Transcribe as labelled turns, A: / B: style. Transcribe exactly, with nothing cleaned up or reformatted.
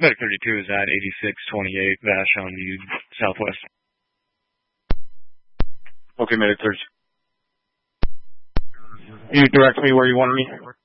A: Medic thirty-two is at eighty-six twenty-eight Vashon View Southwest.
B: Okay, Medic thirty-two.
A: You direct me where you want me?